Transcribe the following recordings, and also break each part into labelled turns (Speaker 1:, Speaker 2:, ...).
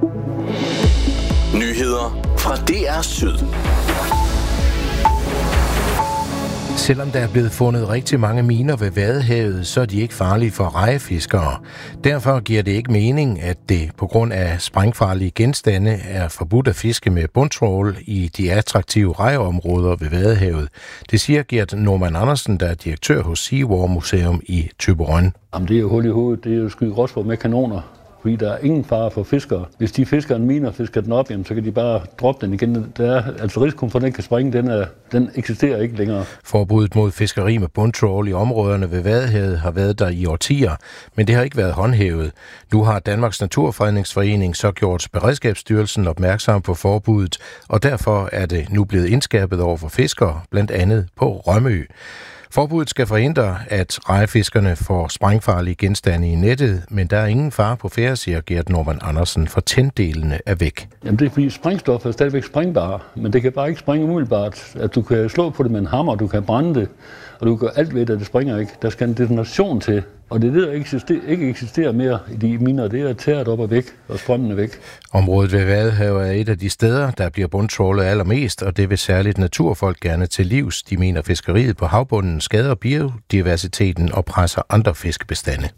Speaker 1: Nyheder fra DR Syd.
Speaker 2: Selvom der er blevet fundet rigtig mange miner ved Vadehavet, så er de ikke farlige for rejefiskere. Derfor giver det ikke mening, at det på grund af sprængfarlige genstande er forbudt at fiske med bundtrawl i de attraktive rejeområder ved Vadehavet. Det siger Gert Norman Andersen, der er direktør hos SeaWar Museum i Thyborøn.
Speaker 3: Jamen, det er jo hul i hovedet. Det er jo skyde gråsbog med kanoner. Fordi der er ingen fare for fiskere. Hvis de fisker en mine og fisker den op, jamen, så kan de bare droppe den igen. Risikoen for, at den kan springe, den eksisterer ikke længere.
Speaker 2: Forbuddet mod fiskeri med bundtrawl i områderne ved Vadehavet har været der i årtier, men det har ikke været håndhævet. Nu har Danmarks Naturfredningsforening så gjort Beredskabsstyrelsen opmærksom på forbuddet, og derfor er det nu blevet indskærpet over for fiskere, blandt andet på Rømø. Forbuddet skal forhindre, at rejefiskerne får sprængfarlige genstande i nettet, men der er ingen fare på færde, siger Gert Norman Andersen, for tænddelene er væk.
Speaker 3: Jamen det er fordi sprængstof er stadigvæk springbare, men det kan bare ikke springe umiddelbart. At du kan slå på det med en hammer, du kan brænde det, og du kan alt ved det, at det springer ikke. Der skal en detonation til, og det er det, der ikke eksisterer mere i de miner, det er tæret op og væk, og strømmen er væk. Området
Speaker 2: ved Vadehavet er et af de steder, der bliver bundtrawlet allermest, og det vil særligt naturfolk gerne til livs. De mener, fiskeriet på havbunden skader biodiversiteten og presser andre fiskebestande.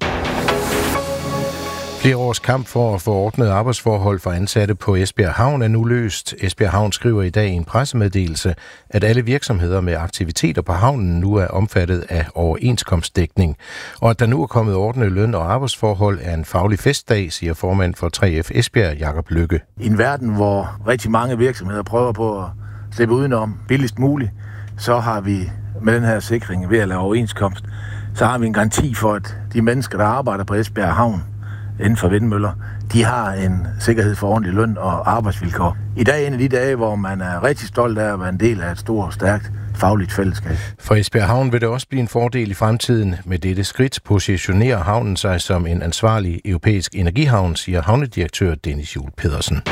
Speaker 2: Flere års kamp for at få ordnede arbejdsforhold for ansatte på Esbjerg Havn er nu løst. Esbjerg Havn skriver i dag i en pressemeddelelse, at alle virksomheder med aktiviteter på havnen nu er omfattet af overenskomstdækning, og at der nu er kommet ordnede løn- og arbejdsforhold er en faglig festdag, siger formand for 3F Esbjerg, Jakob Lykke.
Speaker 4: I en verden, hvor rigtig mange virksomheder prøver på at slippe udenom billigst muligt, så har vi med den her sikring ved at lave overenskomst, så har vi en garanti for, at de mennesker, der arbejder på Esbjerg Havn, inden for vindmøller, de har en sikkerhed for ordentlig løn og arbejdsvilkår. I dag er en af de dage, hvor man er rigtig stolt af at være en del af et stort og stærkt fagligt fællesskab.
Speaker 2: For Esbjerg Havn vil det også blive en fordel i fremtiden. Med dette skridt positionerer havnen sig som en ansvarlig europæisk energihavn, siger havnedirektør Dennis Juhl Pedersen.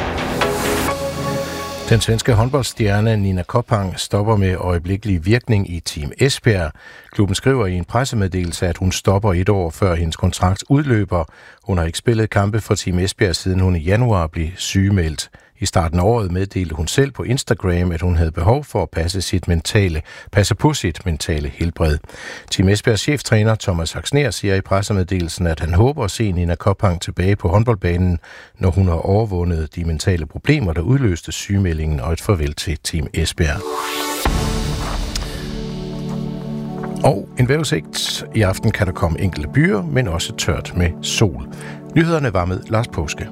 Speaker 2: Den svenske håndboldstjerne Nina Koppang stopper med øjeblikkelig virkning i Team Esbjerg. Klubben skriver i en pressemeddelelse, at hun stopper 1 år før hendes kontrakt udløber. Hun har ikke spillet kampe for Team Esbjerg, siden hun i januar blev sygemeldt. I starten af året meddelte hun selv på Instagram, at hun havde behov for at passe på sit mentale helbred. Team Esbjergs cheftræner Thomas Haxner siger i pressemeddelelsen, at han håber at se Nina Koppang tilbage på håndboldbanen, når hun har overvundet de mentale problemer, der udløste sygemeldingen, og et farvel til Team Esbjerg. Og en vejrudsigt. I aften kan der komme enkelte byer, men også tørt med sol. Nyhederne var med Lars Påske.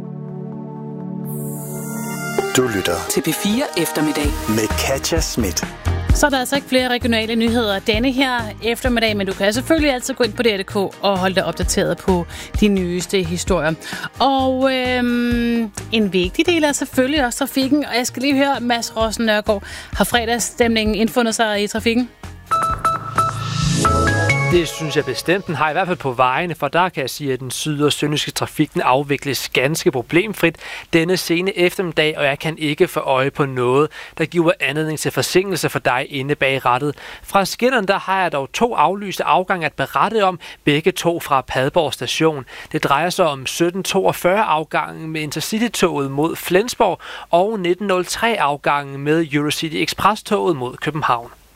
Speaker 1: Du lytter
Speaker 5: til P4 Eftermiddag
Speaker 1: med Katja Schmidt.
Speaker 6: Så er der altså ikke flere regionale nyheder denne her eftermiddag, men du kan selvfølgelig altid gå ind på DR.dk og holde dig opdateret på de nyeste historier. Og en vigtig del er selvfølgelig også trafikken, og jeg skal lige høre, Mads Rossen Nørgaard, har fredagsstemningen indfundet sig i trafikken?
Speaker 7: Det synes jeg bestemt. Den har i hvert fald på vejene, for der kan jeg sige, at den syd- og sønderjyske trafik den afvikles ganske problemfrit denne sene eftermiddag, og jeg kan ikke få øje på noget, der giver anledning til forsinkelse for dig inde bag rattet. Fra skinnerne der har jeg dog 2 aflyste afgange at berette om, begge 2 fra Padborg station. Det drejer sig om 17:42 afgangen med Intercity-toget mod Flensborg og 19:03 afgangen med Eurocity Express-toget mod København.